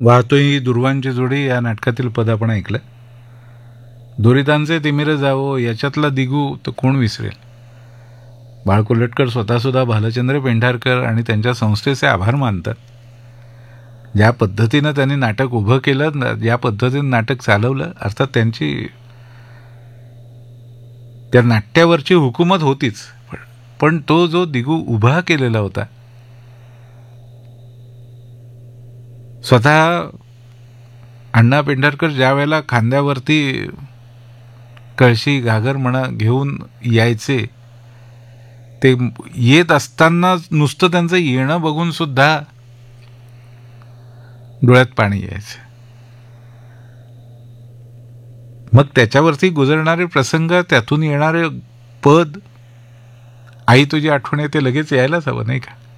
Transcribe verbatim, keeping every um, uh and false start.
वाहतोही दुर्वांची जोडी या नाटकातील पद आपण ऐकलं. दुरितांचे तिमिर जावो याच्यातला दिगू तर कोण विसरेल. बाळ कोल्हटकर स्वतःसुद्धा भालचंद्र पेंढारकर आणि त्यांच्या संस्थेचे आभार मानतात. ज्या पद्धतीनं त्यांनी नाटक उभं केलं, ज्या पद्धतीनं नाटक चालवलं, अर्थात त्यांची त्या नाट्यावरची हुकूमत होतीच, पण तो जो दिगू उभा केलेला होता, स्वतः अण्णा पेंढारकर ज्या वेळेला खांद्यावरती कळशी घागर म्हणा घेऊन यायचे, ते येत असताना नुसतं त्यांचं येणं बघून सुद्धा डोळ्यात पाणी यायचं. मग त्याच्यावरती गुजरणारे प्रसंग, त्यातून येणारे पद, आई तुझी आठवण येते, लगेच यायलाच हवं नाही का.